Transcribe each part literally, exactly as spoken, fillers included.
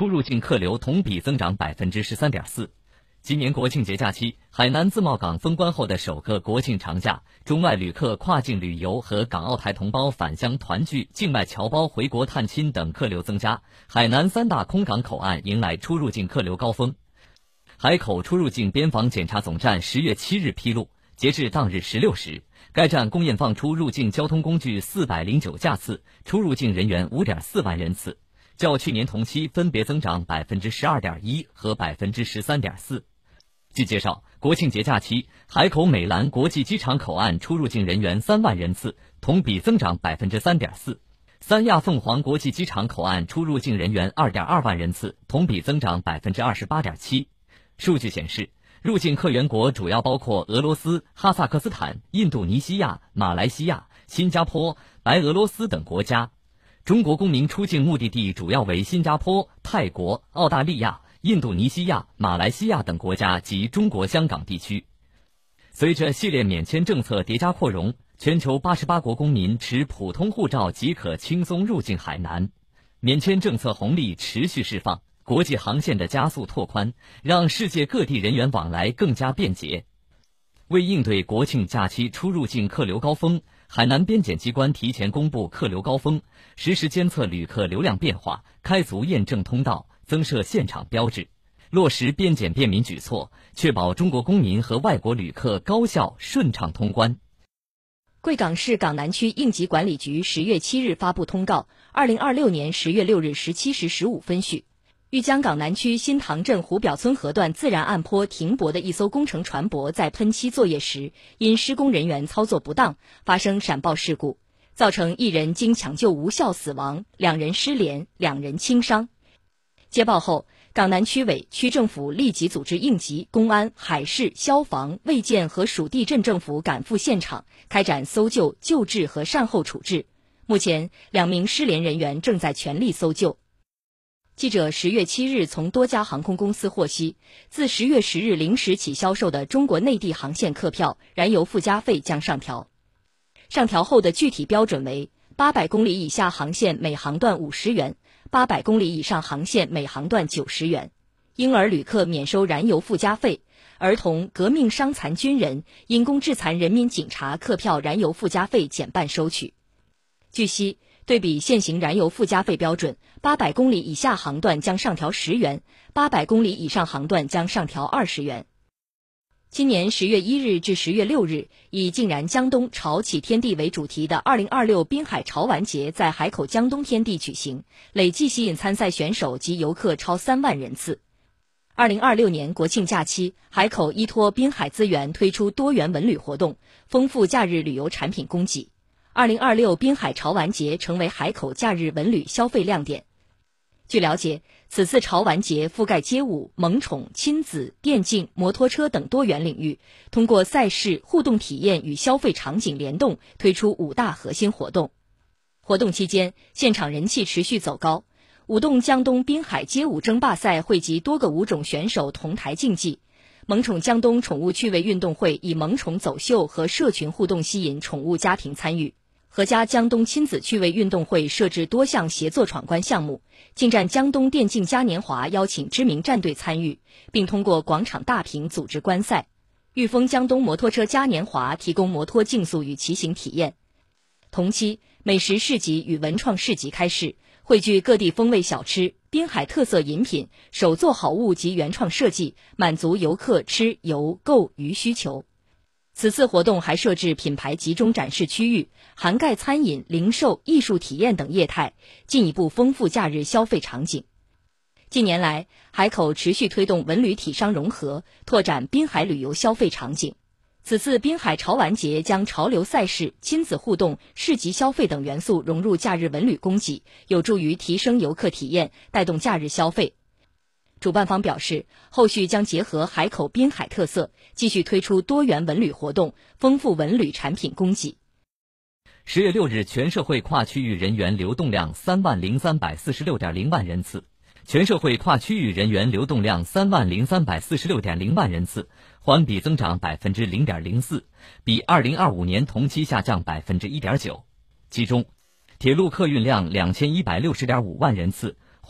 出入境客流同比增长 百分之十三点四。今年国庆节假期，海南自贸港封关后的首个国庆长假，中外旅客跨境旅游和港澳台同胞返乡团聚、境外侨胞回国探亲等客流增加，海南三大空港口岸迎来出入境客流高峰。海口出入境边防检查总站十月七日披露，截至当日十六时，该站共验放出入境交通工具四百零九架次，出入境人员 五点四万人次，较去年同期分别增长 百分之十二点一 和 百分之十三点四。据介绍，国庆节假期，海口美兰国际机场口岸出入境人员三万人次，同比增长 百分之三点四。三亚凤凰国际机场口岸出入境人员 二点二万人次，同比增长 百分之二十八点七。数据显示，入境客源国主要包括俄罗斯、哈萨克斯坦、印度尼西亚、马来西亚、新加坡、白俄罗斯等国家。中国公民出境目的地主要为新加坡、泰国、澳大利亚、印度尼西亚、马来西亚等国家及中国香港地区。随着系列免签政策叠加扩容，全球八十八国公民持普通护照即可轻松入境海南。免签政策红利持续释放，国际航线的加速拓宽，让世界各地人员往来更加便捷。为应对国庆假期出入境客流高峰，海南边检机关提前公布客流高峰，实时监测旅客流量变化，开足验证通道，增设现场标志，落实边检便民举措，确保中国公民和外国旅客高效顺畅通关。 贵港市港南区应急管理局十月七日发布通告，二零二六年十月六日十七时十五分许，豫江港南区新塘镇湖表村河段自然岸坡停泊的一艘工程船舶在喷漆作业时，因施工人员操作不当，发生闪爆事故，造成一人经抢救无效死亡，两人失联，两人轻伤。接报后，港南区委、区政府立即组织应急、公安、海事、消防、卫健和属地镇政府赶赴现场，开展搜救、救治和善后处置。目前，两名失联人员正在全力搜救。记者十月七日从多家航空公司获悉，自十月十日零时起销售的中国内地航线客票燃油附加费将上调。上调后的具体标准为八百公里以下航线每航段五十元，八百公里以上航线每航段九十元。婴儿旅客免收燃油附加费，儿童、革命伤残军人、因公致残人民警察客票燃油附加费减半收取。据悉，对比现行燃油附加费标准，八百公里以下航段将上调十元，八百公里以上航段将上调二十元。今年十月一日至十月六日，以“竟然江东，潮起天地”为主题的二零二六滨海潮玩节在海口江东天地举行，累计吸引参赛选手及游客超三万人次。二零二六年国庆假期，海口依托滨海资源推出多元文旅活动，丰富假日旅游产品供给。二零二六滨海潮玩节成为海口假日文旅消费亮点。据了解，此次潮玩节覆盖街舞、萌宠、亲子、电竞、摩托车等多元领域，通过赛事、互动体验与消费场景联动，推出五大核心活动。活动期间，现场人气持续走高。舞动江东滨海街舞争霸赛汇集多个舞种选手同台竞技。萌宠江东宠物趣味运动会以萌宠走秀和社群互动吸引宠物家庭参与。合家江东亲子趣味运动会设置多项协作闯关项目，进站江东电竞嘉年华邀请知名战队参与，并通过广场大屏组织观赛。裕丰江东摩托车嘉年华提供摩托竞速与骑行体验。同期，美食市集与文创市集开市，汇聚各地风味小吃、滨海特色饮品、手作好物及原创设计，满足游客吃、游、购、娱需求。此次活动还设置品牌集中展示区域，涵盖餐饮、零售、艺术体验等业态，进一步丰富假日消费场景。近年来，海口持续推动文旅体商融合，拓展滨海旅游消费场景。此次滨海潮玩节将潮流赛事、亲子互动、市集消费等元素融入假日文旅供给，有助于提升游客体验，带动假日消费。主办方表示，后续将结合海口滨海特色，继续推出多元文旅活动，丰富文旅产品供给。 十月六日，全社会跨区域人员流动量三万零三百四十六点零万人次，全社会跨区域人员流动量三万零三百四十六点零万人次，环比增长百分之零点零四，比二零二五年同期下降百分之一点九。其中，铁路客运量两千一百六十点五万人次。环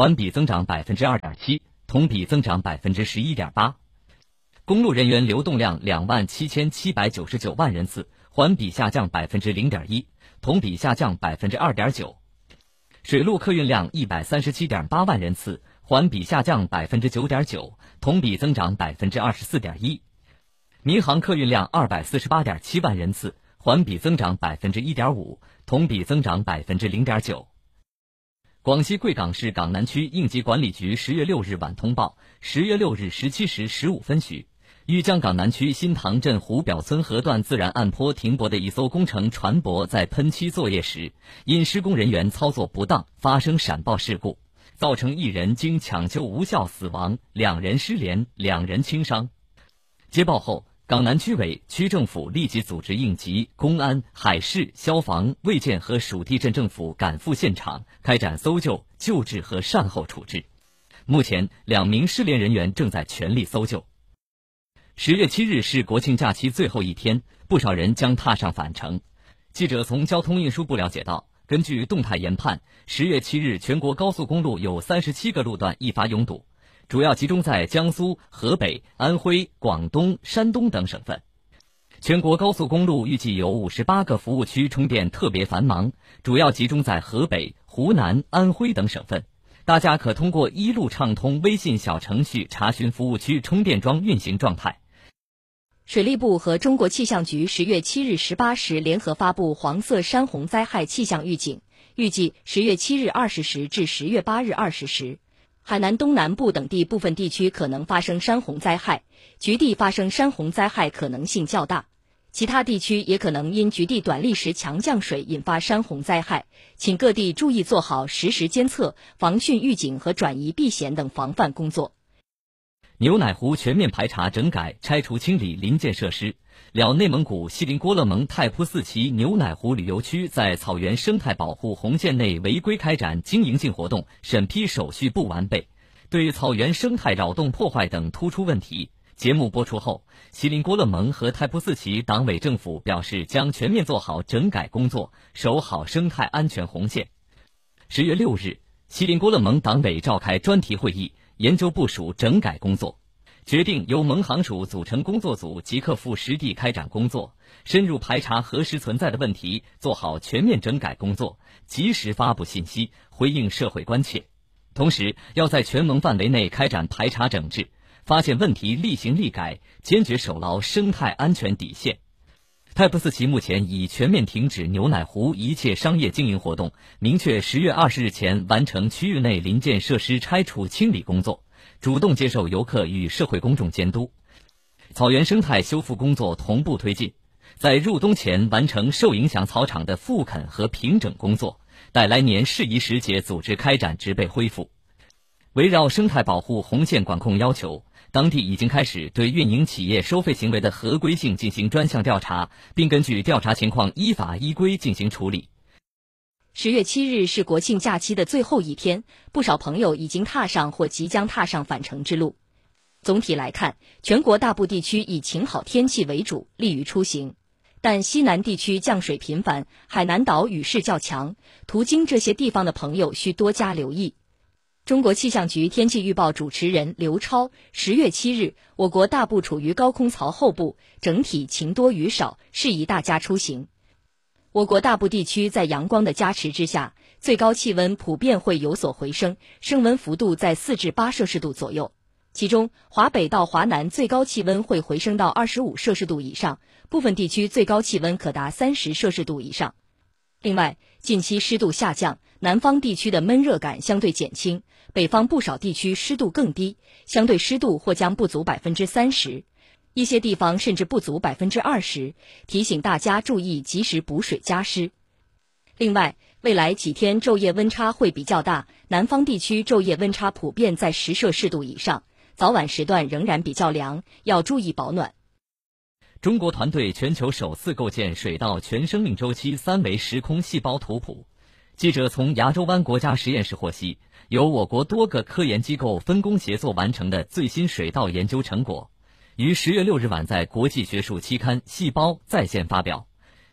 环比增长 百分之二点七， 同比增长 百分之十一点八。公路人员流动量两万七千七百九十九万人次，环比下降 百分之零点一， 同比下降 百分之二点九。水路客运量一百三十七点八万人次，环比下降 百分之九点九， 同比增长 百分之二十四点一。民航客运量二百四十八点七万人次，环比增长 百分之一点五， 同比增长 百分之零点九。广西贵港市港南区应急管理局十月六日晚通报，十月六日十七时十五分许，玉江港南区新塘镇湖表村河段自然岸坡停泊的一艘工程船舶在喷漆作业时，因施工人员操作不当发生闪爆事故，造成一人经抢救无效死亡，两人失联，两人轻伤。接报后，港南区委、区政府立即组织应急、公安、海事、消防、卫健和属地镇政府赶赴现场，开展搜救、救治和善后处置。目前，两名失联人员正在全力搜救。十月七日是国庆假期最后一天，不少人将踏上返程。记者从交通运输部了解到，根据动态研判，十月七日全国高速公路有三十七个路段易发拥堵，主要集中在江苏、河北、安徽、广东、山东等省份。全国高速公路预计有五十八个服务区充电特别繁忙，主要集中在河北、湖南、安徽等省份。大家可通过一路畅通微信小程序查询服务区充电桩运行状态。 水利部和中国气象局十月七日十八时联合发布黄色山洪灾害气象预警，预计十月七日二十时至十月八日二十时，海南东南部等地部分地区可能发生山洪灾害，局地发生山洪灾害可能性较大。其他地区也可能因局地短历时强降水引发山洪灾害，请各地注意做好实时监测、防汛预警和转移避险等防范工作。 牛奶湖全面排查整改拆除清理临建设施。辽内蒙古锡林郭勒盟太仆寺旗牛奶湖旅游区在草原生态保护红线内违规开展经营性活动，审批手续不完备，对草原生态扰动破坏等突出问题。节目播出后，锡林郭勒盟和太仆寺旗党委政府表示将全面做好整改工作，守好生态安全红线。十月六日，锡林郭勒盟党委召开专题会议，研究部署整改工作，决定由盟行署组成工作组，即刻赴实地开展工作，深入排查核实存在的问题，做好全面整改工作，及时发布信息，回应社会关切。同时，要在全盟范围内开展排查整治，发现问题立行立改，坚决守牢生态安全底线。太仆寺旗目前已全面停止牛奶湖一切商业经营活动，明确十月二十日前完成区域内临建设施拆除清理工作，主动接受游客与社会公众监督。草原生态修复工作同步推进，在入冬前完成受影响草场的复垦和平整工作，待来年适宜时节组织开展植被恢复。围绕生态保护红线管控要求，当地已经开始对运营企业收费行为的合规性进行专项调查，并根据调查情况依法依规进行处理。 十月七日是国庆假期的最后一天，不少朋友已经踏上或即将踏上返程之路。总体来看，全国大部地区以晴好天气为主，利于出行。但西南地区降水频繁，海南岛雨势较强，途经这些地方的朋友需多加留意。中国气象局天气预报主持人刘超，十月七日，我国大部处于高空槽后部，整体晴多雨少，适宜大家出行。我国大部地区在阳光的加持之下，最高气温普遍会有所回升，升温幅度在四至八摄氏度左右。其中，华北到华南最高气温会回升到二十五摄氏度以上，部分地区最高气温可达三十摄氏度以上。另外，近期湿度下降，南方地区的闷热感相对减轻，北方不少地区湿度更低，相对湿度或将不足百分之三十，一些地方甚至不足百分之二十，提醒大家注意及时补水加湿。另外，未来几天昼夜温差会比较大，南方地区昼夜温差普遍在十摄氏度以上，早晚时段仍然比较凉，要注意保暖。 中国团队全球首次构建水稻全生命周期三维时空细胞图谱。记者从牙洲湾国家实验室获悉，由我国多个科研机构分工协作完成的最新水稻研究成果，于十月六日晚在国际学术期刊《细胞》在线发表。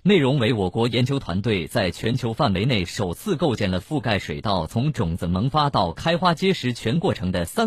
内容为我国研究团队在全球范围内首次构建了覆盖水稻从种子萌发到开花结实全过程的三